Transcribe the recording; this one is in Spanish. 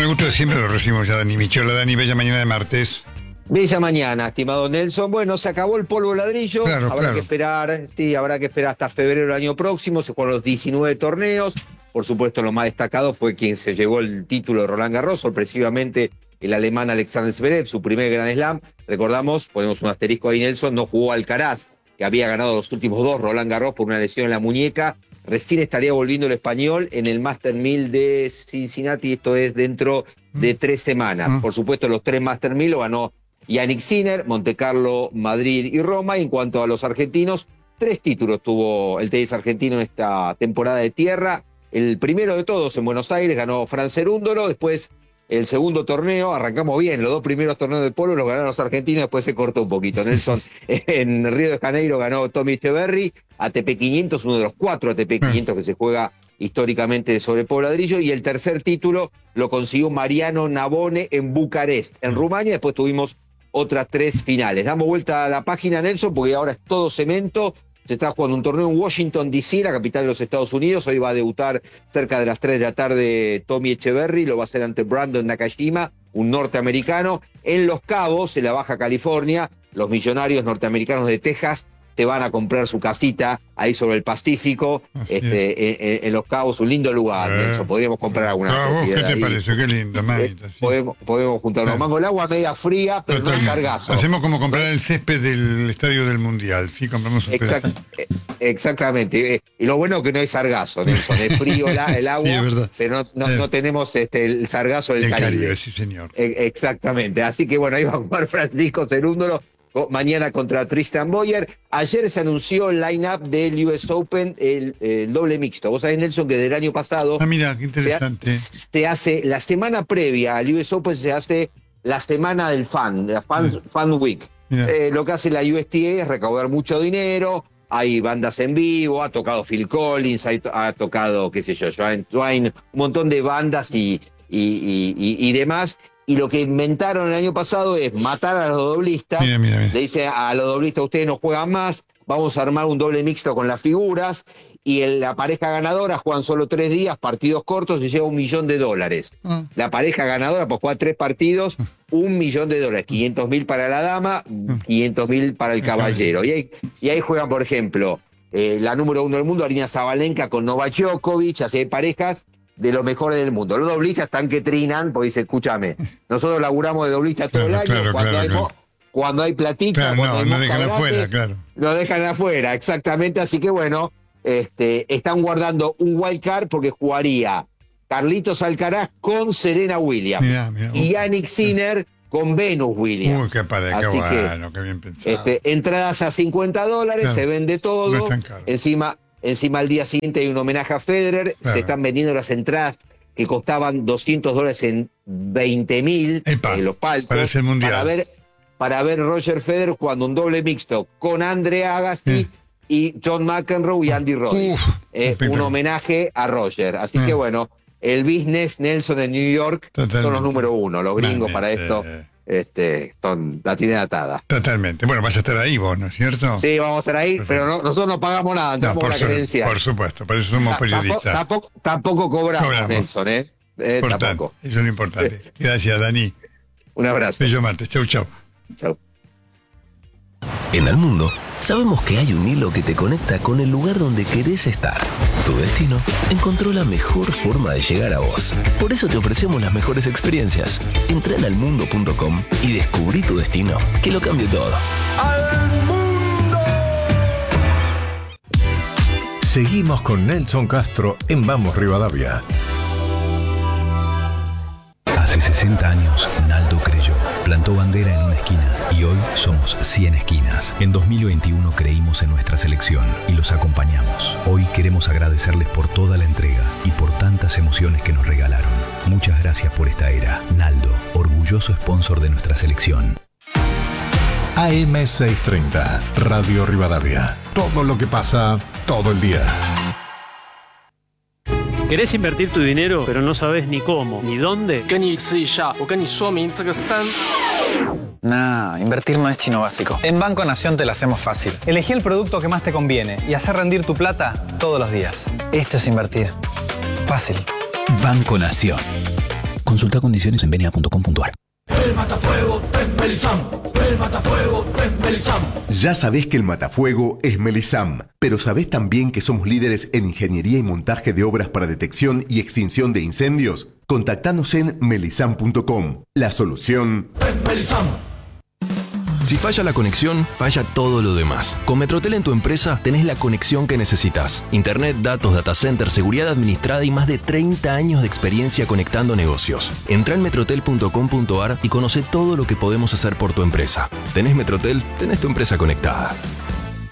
el gusto de siempre lo recibimos ya, Dani Michiola. Dani, bella mañana de martes. Bella mañana, estimado Nelson. Bueno, se acabó el polvo de ladrillo. Claro, habrá claro. que esperar, sí, habrá que esperar hasta febrero del año próximo. Se jugaron los 19 torneos. Por supuesto, lo más destacado fue quien se llevó el título de Roland Garros, sorpresivamente el alemán Alexander Zverev, su primer Grand Slam. Recordamos, ponemos un asterisco ahí, Nelson, no jugó Alcaraz, que había ganado los últimos dos Roland Garros por una lesión en la muñeca. Recién estaría volviendo el español en el Master 1000 de Cincinnati, esto es dentro de 3 semanas. Por supuesto, los 3 Master 1000 lo ganó Jannik Sinner, Montecarlo, Madrid y Roma. Y en cuanto a los argentinos, 3 títulos tuvo el tenis argentino en esta temporada de tierra. El primero de todos en Buenos Aires ganó Fran Cerúndolo, después el segundo torneo, arrancamos bien, los 2 primeros torneos de polo los ganaron los argentinos, después se cortó un poquito. Nelson, en Río de Janeiro ganó Tommy Echeverry, ATP 500, uno de los 4 ATP 500 que se juega históricamente sobre polvo ladrillo, y el tercer título lo consiguió Mariano Navone en Bucarest, en Rumania. Después tuvimos otras 3 finales. Damos vuelta a la página, Nelson, porque ahora es todo cemento. Se está jugando un torneo en Washington, D.C., la capital de los Estados Unidos. Hoy va a debutar cerca de las 3 de la tarde Tommy Echeverry. Lo va a hacer ante Brandon Nakashima, un norteamericano. En Los Cabos, en la Baja California, los millonarios norteamericanos de Texas te van a comprar su casita ahí sobre el Pacífico, en Los Cabos, un lindo lugar. Nelson, podríamos comprar alguna ¿Qué te ahí. parece? Qué lindo, manita. Sí. Podemos juntar unos mangos. El agua media fría, pero no es sargazo. Hacemos como comprar el césped del Estadio del Mundial, ¿sí? Compramos un pedazo. Exactamente. Y lo bueno es que no hay sargazo, Nelson. Es frío el agua, sí, es verdad. Pero no tenemos el sargazo del Caribe. Sí, señor. Exactamente. Así que bueno, ahí va a jugar Francisco Cerúndolo mañana contra Tristan Boyer. Ayer se anunció el line-up del US Open, el doble mixto. Vos sabés, Nelson, que del año pasado... mira, qué interesante. Se hace la semana previa al US Open, se hace la semana del fan, la fan Week. Lo que hace la USTA es recaudar mucho dinero. Hay bandas en vivo, ha tocado Phil Collins, ha tocado, qué sé yo, Joanne Twain, un montón de bandas y demás. Y lo que inventaron el año pasado es matar a los doblistas. Mira. Le dice a los doblistas, ustedes no juegan más, vamos a armar un doble mixto con las figuras. Y la pareja ganadora juegan solo 3 días, partidos cortos, y lleva $1 millón. La pareja ganadora, pues juega 3 partidos, $1 millón. 500.000 para la dama, 500.000 para el caballero. Y ahí juegan, por ejemplo, la número 1 del mundo, Aryna Sabalenka con Novak Djokovic. Así hay parejas de los mejores del mundo. Los doblistas están que trinan, porque dice, escúchame, nosotros laburamos de doblistas todo el año, cuando hay platita, no dejan afuera, claro. Lo dejan afuera, exactamente. Así que bueno, están guardando un wild card porque jugaría Carlitos Alcaraz con Serena Williams. Y Jannik Sinner con Venus Williams. Qué bueno, qué bien pensado. Entradas a $50, claro. Se vende todo. No es tan caro. Encima al día siguiente hay un homenaje a Federer. Claro. Se están vendiendo las entradas que costaban $200 en 20.000 en los palcos. Para ese mundial. Para ver Roger Federer jugando un doble mixto con Andre Agassi y John McEnroe y Andy Roddick. Un homenaje a Roger. Así que bueno, el business, Nelson, en New York son los número 1. Los gringos para esto la tienen atada. Totalmente. Bueno, vas a estar ahí vos, ¿no es cierto? Sí, vamos a estar ahí, pero nosotros no pagamos nada, tenemos una credencial. Por supuesto, por eso somos periodistas. Tampoco cobramos, Nelson, tampoco. Eso es lo importante. Gracias, Dani. Un abrazo. Bello martes. Chau. Chau. En el mundo, sabemos que hay un hilo que te conecta con el lugar donde querés estar. Tu destino encontró la mejor forma de llegar a vos. Por eso te ofrecemos las mejores experiencias. Entra en almundo.com y descubrí tu destino, que lo cambie todo. ¡Al mundo! Seguimos con Nelson Castro en Vamos Rivadavia. Hace 60 años, Naldo creyó, plantó bandera en una esquina y hoy somos 100 esquinas. En 2021 creímos en nuestra selección y los acompañamos. Hoy queremos agradecerles por toda la entrega y por tantas emociones que nos regalaron. Muchas gracias por esta era. Naldo, orgulloso sponsor de nuestra selección. AM630, Radio Rivadavia. Todo lo que pasa, todo el día. ¿Querés invertir tu dinero, pero no sabes ni cómo, ni dónde? Nah, invertir no es chino básico. En Banco Nación te la hacemos fácil. Elegí el producto que más te conviene y hacer rendir tu plata todos los días. Esto es invertir. Fácil. Banco Nación. Consulta condiciones en bna.com.ar. El matafuego es Melisam. El matafuego es Melisam. Ya sabés que el matafuego es Melisam, pero ¿sabés también que somos líderes en ingeniería y montaje de obras para detección y extinción de incendios? Contactanos en melisam.com. La solución es Melisam. Si falla la conexión, falla todo lo demás. Con Metrotel en tu empresa tenés la conexión que necesitas. Internet, datos, data center, seguridad administrada y más de 30 años de experiencia conectando negocios. Entrá en metrotel.com.ar y conoce todo lo que podemos hacer por tu empresa. ¿Tenés Metrotel? Tenés tu empresa conectada.